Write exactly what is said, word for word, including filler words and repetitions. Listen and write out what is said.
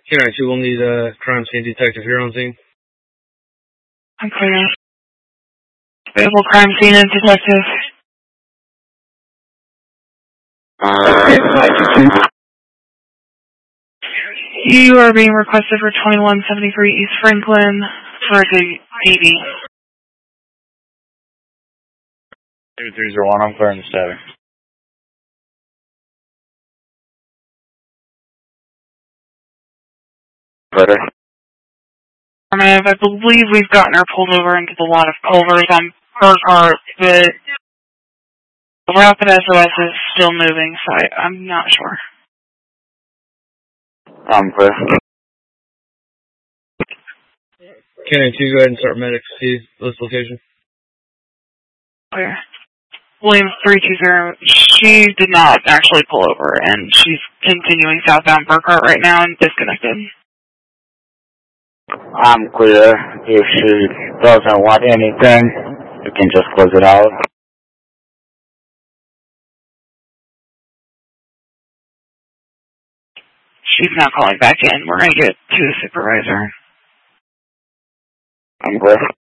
Can I two will need a crime scene detective here on scene? I'm clear. Available crime scene and detective. Uh, You are being requested for twenty-one seventy-three East Franklin for a baby. two three zero one, I'm clearing the static. Better. I believe we've gotten her pulled over into the lot of Culver's on her car, but the Rapid S O S is still moving, so I, I'm not sure. I'm clear. Can I two go ahead and start medic to this location? Clear. Williams three two zero, she did not actually pull over, and she's continuing southbound Burkhart right now and disconnected. I'm clear. If she doesn't want anything, you can just close it out. She's not calling back in. We're going to get to the supervisor. I'm clear.